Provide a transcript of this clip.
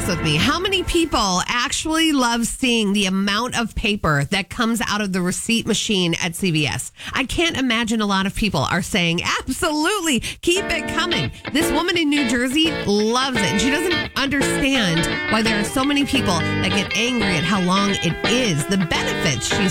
this with me. How many people actually love seeing the amount of paper that comes out of the receipt machine at CVS? I can't imagine a lot of people are saying, absolutely, keep it coming. This woman in New Jersey loves it. And she doesn't understand why there are so many people that get angry at how long it is. The benefits, she